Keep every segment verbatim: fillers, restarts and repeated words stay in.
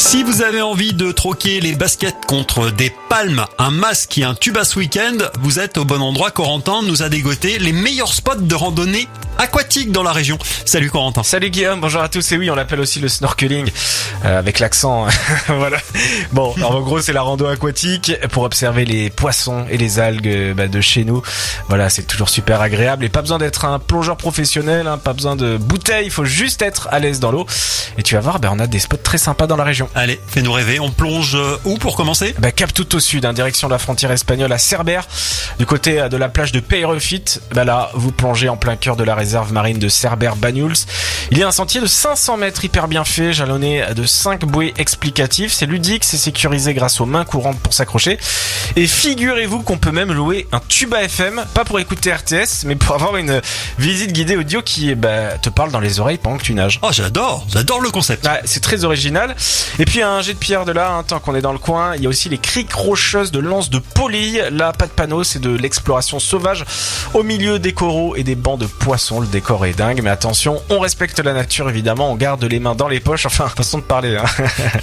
Si vous avez envie de troquer les baskets contre des palmes, un masque et un tuba ce week-end, vous êtes au bon endroit. Corentin nous a dégoté les meilleurs spots de randonnée aquatique dans la région. Salut Corentin. Salut Guillaume, bonjour à tous. Et oui, on l'appelle aussi le snorkeling, euh, avec l'accent. Voilà. Bon, alors en gros, c'est la rando aquatique pour observer les poissons et les algues bah, de chez nous. Voilà, c'est toujours super agréable et pas besoin d'être un plongeur professionnel, hein, pas besoin de bouteille, il faut juste être à l'aise dans l'eau. Et tu vas voir, bah, on a des spots très sympas dans la région. Allez, fais-nous rêver. On plonge où pour commencer ? Bah, cap tout au sud, hein, direction de la frontière espagnole à Cerbère, du côté de la plage de Peyrefit. Bah là, vous plongez en plein cœur de la réserve marine de Cerbère-Banyuls. Il y a un sentier de cinq cents mètres hyper bien fait, jalonné de cinq bouées explicatives. C'est ludique, c'est sécurisé grâce aux mains courantes pour s'accrocher. Et figurez-vous qu'on peut même louer un tuba F M, pas pour écouter R T S, mais pour avoir une visite guidée audio qui bah, te parle dans les oreilles pendant que tu nages. Oh, j'adore, j'adore le concept. Ouais, c'est très original. Et puis un jet de pierre de là, hein, tant qu'on est dans le coin, il y a aussi les criques rocheuses de l'anse de Poly. Là, pas de panneau, c'est de l'exploration sauvage au milieu des coraux et des bancs de poissons. Le décor est dingue, mais attention, on respecte la nature évidemment, on garde les mains dans les poches, enfin, façon de parler. Hein.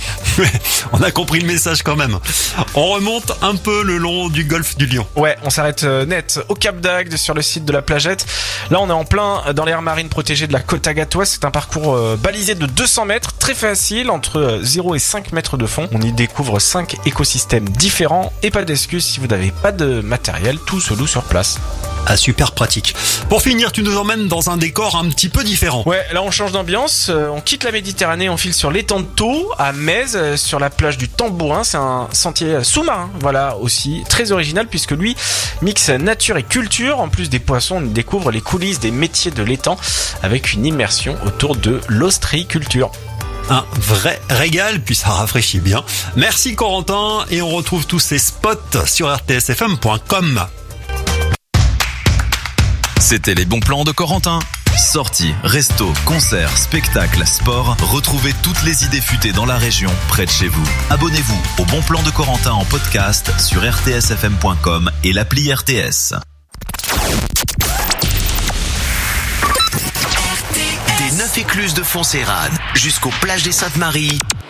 On a compris le message quand même. On remonte un peu le long du golfe du Lion. Ouais, on s'arrête net au Cap d'Agde sur le site de la Plagette. Là, on est en plein dans l'aire marine protégée de la côte agatoise. C'est un parcours euh, balisé de deux cents mètres, très facile, entre zéro et cinq mètres de fond. On y découvre cinq écosystèmes différents et pas d'excuses si vous n'avez pas de matériel, tout se loue sur place. Ah, super pratique. Pour finir, tu nous emmènes dans un décor un petit peu différent. Ouais, là on change d'ambiance, euh, on quitte la Méditerranée, on file sur l'étang de Thau, à Metz, euh, sur la plage du Tambourin. C'est un sentier sous-marin, voilà, aussi très original puisque lui mixe nature et culture. En plus des poissons, on découvre les coulisses des métiers de l'étang avec une immersion autour de l'ostréiculture. Un vrai régal, puis ça rafraîchit bien. Merci Corentin, et on retrouve tous ces spots sur r t s f m point com. C'était les bons plans de Corentin. Sorties, restos, concerts, spectacles, sport. Retrouvez toutes les idées futées dans la région, près de chez vous. Abonnez-vous au Bon Plan de Corentin en podcast sur r t s f m point com et l'appli R T S. Des neuf écluses de Foncérane jusqu'aux plages des Saintes-Maries,